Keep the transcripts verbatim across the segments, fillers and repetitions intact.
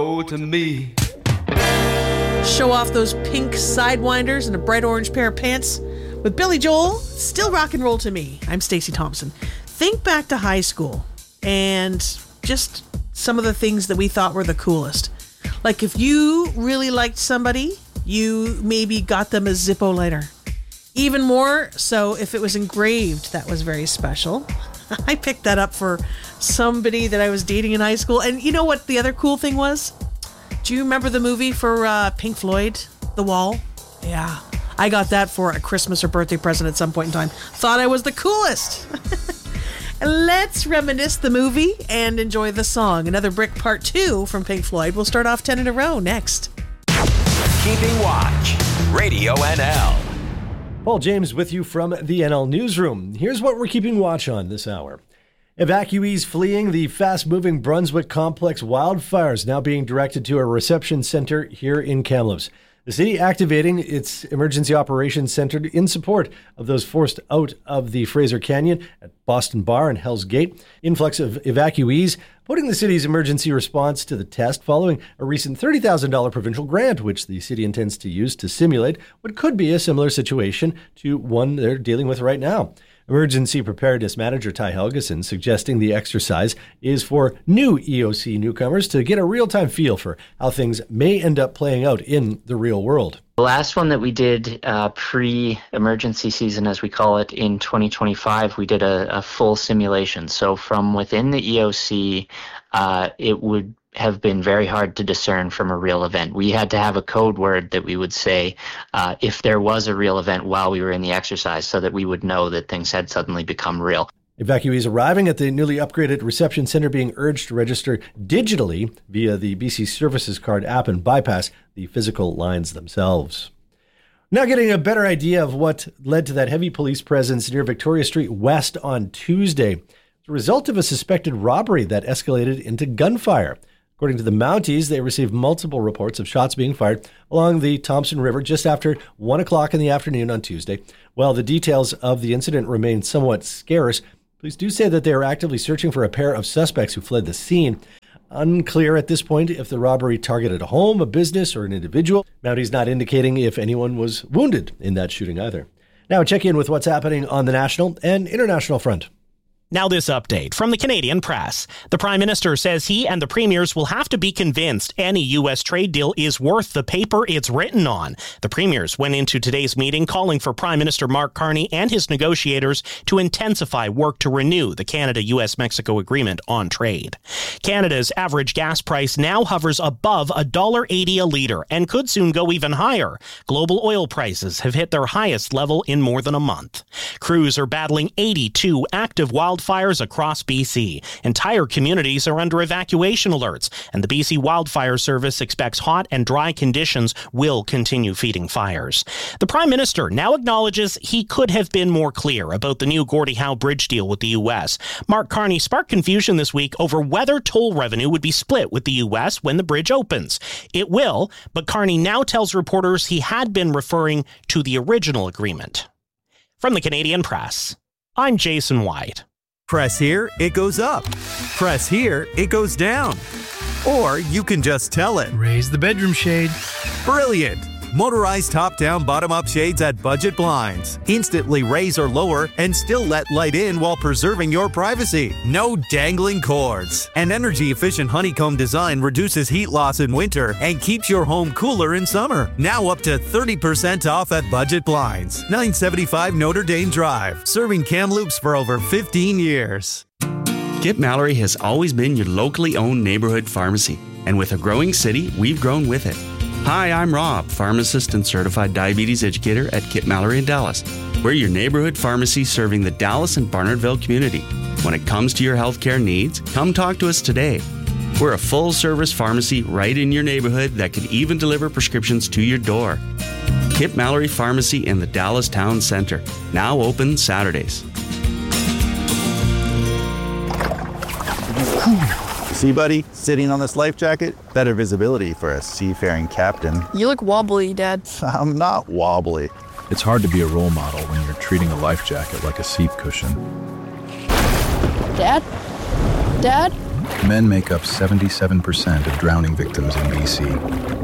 Oh, to me. Show off those pink sidewinders and a bright orange pair of pants. With Billy Joel, still rock and roll to me. I'm Stacey Thompson. Think back to high school and just some of the things that we thought were the coolest. Like if you really liked somebody, you maybe got them a Zippo lighter. Even more so if it was engraved, that was very special. I picked that up for somebody that I was dating in high school. And you know what the other cool thing was? Do you remember the movie for uh, Pink Floyd, The Wall? Yeah. I got that for a Christmas or birthday present at some point in time. Thought I was the coolest. Let's reminisce the movie and enjoy the song. Another Brick Part two from Pink Floyd. We'll start off ten in a row next. Keeping Watch, Radio N L. Paul James with you from the N L Newsroom. Here's what we're keeping watch on this hour. Evacuees fleeing the fast-moving Brunswick Complex wildfires now being directed to a reception center here in Kamloops. The city activating its emergency operations center in support of those forced out of the Fraser Canyon at Boston Bar and Hell's Gate. Influx of evacuees putting the city's emergency response to the test following a recent thirty thousand dollars provincial grant, which the city intends to use to simulate what could be a similar situation to one they're dealing with right now. Emergency Preparedness Manager Ty Helgeson suggesting the exercise is for new E O C newcomers to get a real-time feel for how things may end up playing out in the real world. The last one that we did uh, pre-emergency season, as we call it, in twenty twenty-five, we did a, a full simulation. So from within the E O C, uh, it would have been very hard to discern from a real event. We had to have a code word that we would say uh, if there was a real event while we were in the exercise so that we would know that things had suddenly become real. Evacuees arriving at the newly upgraded reception center being urged to register digitally via the B C Services Card app and bypass the physical lines themselves. Now getting a better idea of what led to that heavy police presence near Victoria Street West on Tuesday. As a result of a suspected robbery that escalated into gunfire. According to the Mounties, they received multiple reports of shots being fired along the Thompson River just after one o'clock in the afternoon on Tuesday. While the details of the incident remain somewhat scarce, police do say that they are actively searching for a pair of suspects who fled the scene. Unclear at this point if the robbery targeted a home, a business, or an individual. Mounties not indicating if anyone was wounded in that shooting either. Now check in with what's happening on the national and international front. Now this update from the Canadian Press. The Prime Minister says he and the Premiers will have to be convinced any U S trade deal is worth the paper it's written on. The Premiers went into today's meeting calling for Prime Minister Mark Carney and his negotiators to intensify work to renew the Canada-U S Mexico agreement on trade. Canada's average gas price now hovers above one dollar eighty a litre and could soon go even higher. Global oil prices have hit their highest level in more than a month. Crews are battling eighty-two active wildfires Fires across B C. Entire communities are under evacuation alerts, and the B C Wildfire Service expects hot and dry conditions will continue feeding fires. The Prime Minister now acknowledges he could have been more clear about the new Gordie Howe Bridge deal with the U S. Mark Carney sparked confusion this week over whether toll revenue would be split with the U S when the bridge opens. It will, but Carney now tells reporters he had been referring to the original agreement. From the Canadian Press, I'm Jason White. Press here, it goes up. Press here, it goes down. Or you can just tell it. Raise the bedroom shade. Brilliant! Motorized top-down, bottom-up shades at Budget Blinds. Instantly raise or lower and still let light in while preserving your privacy. No dangling cords. An energy-efficient honeycomb design reduces heat loss in winter and keeps your home cooler in summer. Now up to thirty percent off at Budget Blinds. nine seventy-five Notre Dame Drive. Serving Kamloops for over fifteen years. Kip Mallory has always been your locally owned neighborhood pharmacy. And with a growing city, we've grown with it. Hi, I'm Rob, pharmacist and certified diabetes educator at Kip Mallory in Dallas. We're your neighborhood pharmacy serving the Dallas and Barnardville community. When it comes to your healthcare needs, come talk to us today. We're a full-service pharmacy right in your neighborhood that can even deliver prescriptions to your door. Kip Mallory Pharmacy in the Dallas Town Center, now open Saturdays. See, buddy, sitting on this life jacket, better visibility for a seafaring captain. You look wobbly, Dad. I'm not wobbly. It's hard to be a role model when you're treating a life jacket like a seat cushion. Dad? Dad? Men make up seventy-seven percent of drowning victims in B C.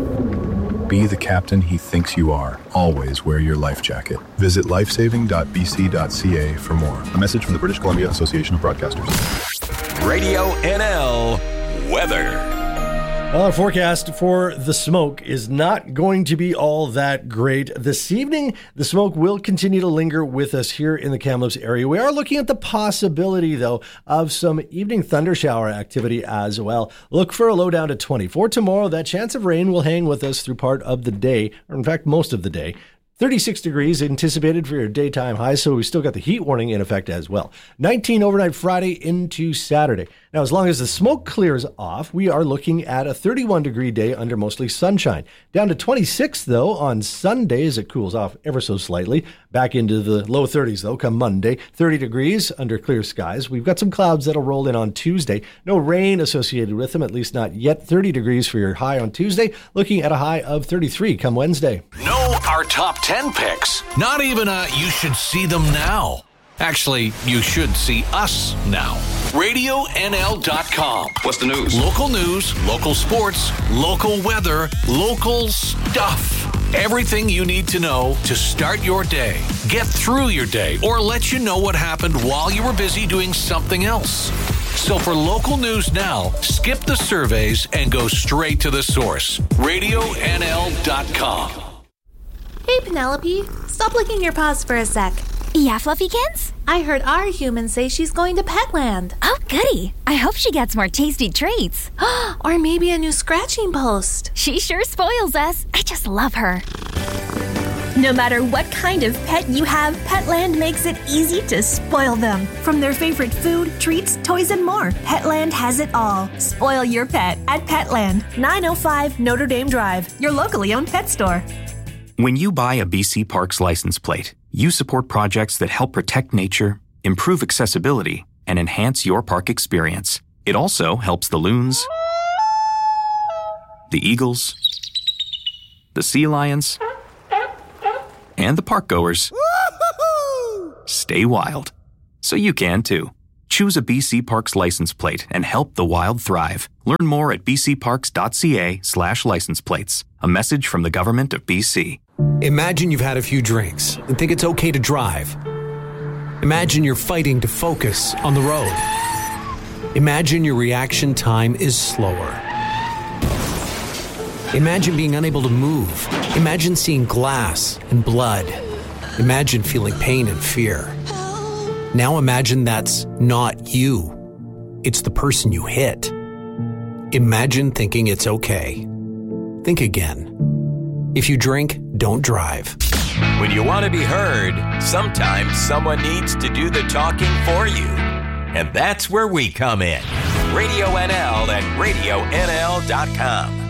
Be the captain he thinks you are. Always wear your life jacket. Visit lifesaving dot b c dot c a for more. A message from the British Columbia Association of Broadcasters. Radio N L weather. Well, our forecast for the smoke is not going to be all that great this evening. The smoke will continue to linger with us here in the Kamloops area. We are looking at the possibility, though, of some evening thunder shower activity as well. Look for a low down to twenty. For tomorrow, that chance of rain will hang with us through part of the day, or in fact, most of the day. thirty-six degrees anticipated for your daytime high, so we still got the heat warning in effect as well. nineteen overnight Friday into Saturday. Now, as long as the smoke clears off, we are looking at a thirty-one degree day under mostly sunshine. Down to twenty-six, though, on Sunday as it cools off ever so slightly. Back into the low thirties, though, come Monday. thirty degrees under clear skies. We've got some clouds that'll roll in on Tuesday. No rain associated with them, at least not yet. thirty degrees for your high on Tuesday. Looking at a high of thirty-three come Wednesday. Know our top ten picks. Not even a you should see them now. Actually, you should see us now. radio N L dot com. What's the news? Local news, local sports, local weather, local stuff. Everything you need to know to start your day, get through your day, or let you know what happened while you were busy doing something else. So for local news now, skip the surveys and go straight to the source. radio N L dot com. Hey, Penelope, stop licking your paws for a sec. Yeah, Fluffykins? I heard our human say she's going to Petland. Oh, goody. I hope she gets more tasty treats. Or maybe a new scratching post. She sure spoils us. I just love her. No matter what kind of pet you have, Petland makes it easy to spoil them. From their favorite food, treats, toys, and more, Petland has it all. Spoil your pet at Petland, nine oh five Notre Dame Drive, your locally owned pet store. When you buy a B C Parks license plate, you support projects that help protect nature, improve accessibility, and enhance your park experience. It also helps the loons, the eagles, the sea lions, and the park goers stay wild. So you can too. Choose a B C Parks license plate and help the wild thrive. Learn more at b c parks dot c a slash license plates. A message from the government of B C. Imagine you've had a few drinks and think it's okay to drive. Imagine you're fighting to focus on the road. Imagine your reaction time is slower. Imagine being unable to move. Imagine seeing glass and blood. Imagine feeling pain and fear. Now imagine that's not you. It's the person you hit. Imagine thinking it's okay. Think again. If you drink, don't drive. When you want to be heard, sometimes someone needs to do the talking for you. And that's where we come in. Radio N L and radio N L dot com.